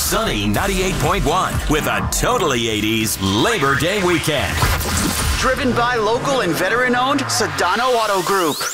Sunny 98.1 with a totally 80s Labor Day weekend. Driven by local and veteran-owned Sedano Auto Group.